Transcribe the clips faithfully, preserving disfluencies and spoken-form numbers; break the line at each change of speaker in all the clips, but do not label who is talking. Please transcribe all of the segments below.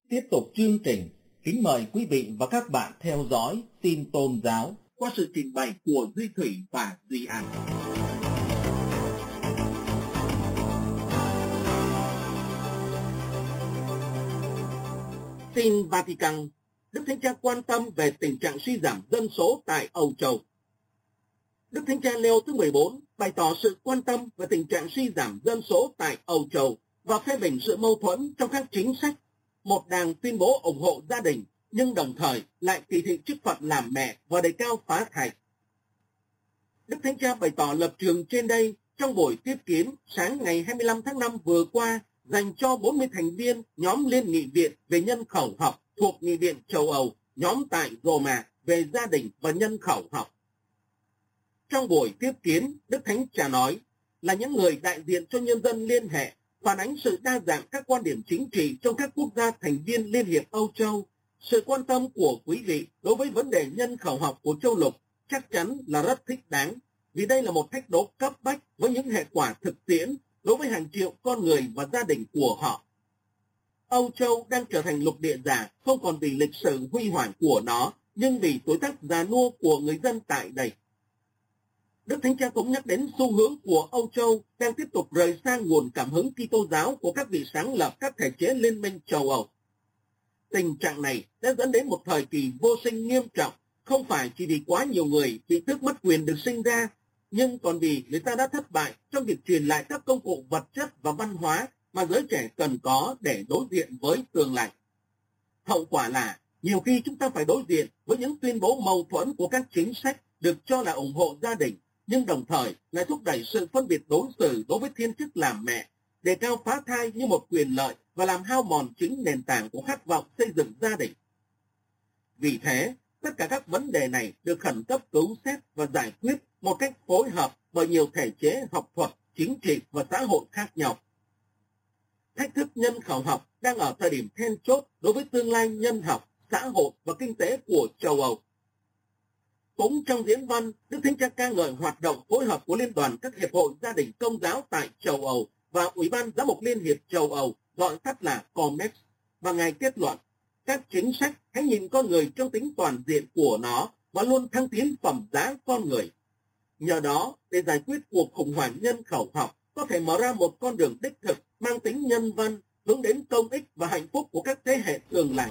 Tiếp tục chương trình, kính mời quý vị và các bạn theo dõi tin tôn giáo qua sự trình bày của Duy Thủy và Duy An. Tin Vatican, Đức Thánh Cha quan tâm về tình trạng suy giảm dân số tại Âu Châu. Đức Thánh Cha Leo thứ mười bốn bày tỏ sự quan tâm về tình trạng suy giảm dân số tại Âu Châu và phê bình sự mâu thuẫn trong các chính sách. Một đảng tuyên bố ủng hộ gia đình, nhưng đồng thời lại kỳ thị chức phận làm mẹ và đề cao phá thai. Đức Thánh Cha bày tỏ lập trường trên đây trong buổi tiếp kiến sáng ngày hai mươi lăm tháng năm vừa qua dành cho bốn mươi thành viên nhóm Liên nghị viện về nhân khẩu học thuộc Nghị viện châu Âu, nhóm tại Roma về gia đình và nhân khẩu học. Trong buổi tiếp kiến, Đức Thánh Cha nói là những người đại diện cho nhân dân liên hệ, phản ánh sự đa dạng các quan điểm chính trị trong các quốc gia thành viên Liên hiệp Âu Châu. Sự quan tâm của quý vị đối với vấn đề nhân khẩu học của châu lục chắc chắn là rất thích đáng, vì đây là một thách đố cấp bách với những hệ quả thực tiễn đối với hàng triệu con người và gia đình của họ. Âu Châu đang trở thành lục địa già không còn vì lịch sử huy hoàng của nó, nhưng vì tuổi tác già nua của người dân tại đây. Đức Thánh Cha cũng nhắc đến xu hướng của Âu Châu đang tiếp tục rời xa nguồn cảm hứng Kitô giáo của các vị sáng lập các thể chế Liên minh châu Âu. Tình trạng này đã dẫn đến một thời kỳ vô sinh nghiêm trọng, không phải chỉ vì quá nhiều người bị tước mất quyền được sinh ra, nhưng còn vì người ta đã thất bại trong việc truyền lại các công cụ vật chất và văn hóa mà giới trẻ cần có để đối diện với tương lai. Hậu quả là nhiều khi chúng ta phải đối diện với những tuyên bố mâu thuẫn của các chính sách được cho là ủng hộ gia đình, nhưng đồng thời lại thúc đẩy sự phân biệt đối xử đối với thiên chức làm mẹ, đề cao phá thai như một quyền lợi và làm hao mòn chính nền tảng của khát vọng xây dựng gia đình. Vì thế, tất cả các vấn đề này được khẩn cấp cứu xét và giải quyết một cách phối hợp bởi nhiều thể chế học thuật, chính trị và xã hội khác nhau. Thách thức nhân khẩu học đang ở thời điểm then chốt đối với tương lai nhân học, xã hội và kinh tế của châu Âu. Cũng trong diễn văn, Đức Thánh Cha ca ngợi hoạt động phối hợp của Liên đoàn các hiệp hội gia đình công giáo tại châu Âu và Ủy ban Giám mục Liên hiệp châu Âu, gọi tắt là COMEX, và Ngài kết luận, các chính sách hãy nhìn con người trong tính toàn diện của nó và luôn thăng tiến phẩm giá con người. Nhờ đó, để giải quyết cuộc khủng hoảng nhân khẩu học, có thể mở ra một con đường đích thực mang tính nhân văn, hướng đến công ích và hạnh phúc của các thế hệ tương lai.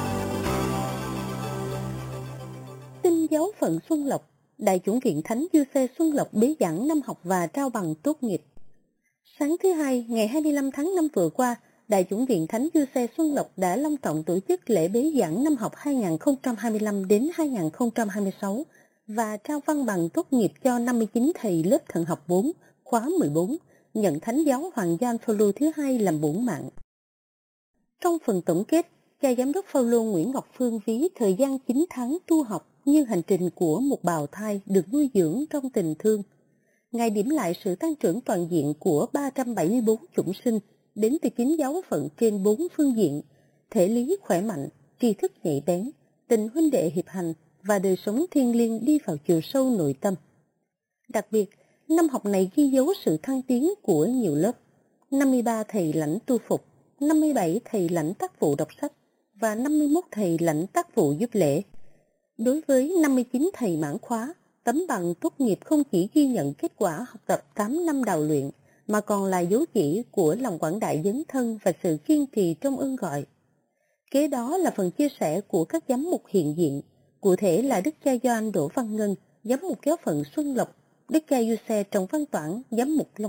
Tin giáo phận Xuân Lộc, Đại chủng viện Thánh Giuse Xuân Lộc bế giảng năm học và trao bằng tốt nghiệp. Sáng thứ Hai, ngày hai mươi lăm tháng năm vừa qua, Đại chủng viện Thánh Giuse Xuân Lộc đã long trọng tổ chức lễ bế giảng năm học hai nghìn không trăm hai mươi lăm đến hai nghìn không trăm hai mươi sáu và trao văn bằng tốt nghiệp cho năm mươi chín thầy lớp thần học bốn, khóa mười bốn, nhận Thánh giáo Hoàng Gioan Phaolô thứ hai làm bổn mạng. Trong phần tổng kết, cha giám đốc Phaolô Nguyễn Ngọc Phương ví thời gian chín tháng tu học như hành trình của một bào thai được nuôi dưỡng trong tình thương. Ngài điểm lại sự tăng trưởng toàn diện của ba trăm bảy mươi tư chủng sinh đến từ chín giáo phận trên bốn phương diện: thể lý khỏe mạnh, tri thức nhạy bén, tình huynh đệ hiệp hành và đời sống thiêng liêng đi vào chiều sâu nội tâm. Đặc biệt, năm học này ghi dấu sự thăng tiến của nhiều lớp: năm mươi ba thầy lãnh tu phục, năm mươi bảy thầy lãnh tác vụ đọc sách và năm mươi mốt thầy lãnh tác vụ giúp lễ. Đối với năm mươi chín thầy mãn khóa, tấm bằng tốt nghiệp không chỉ ghi nhận kết quả học tập tám năm đào luyện, mà còn là dấu chỉ của lòng quảng đại dấn thân và sự kiên trì trong ơn gọi. Kế đó là phần chia sẻ của các giám mục hiện diện, cụ thể là Đức cha Gioan Đỗ Văn Ngân, giám mục giáo phận Xuân Lộc, Đức cha Giuse Trần Văn Toản, giám mục Long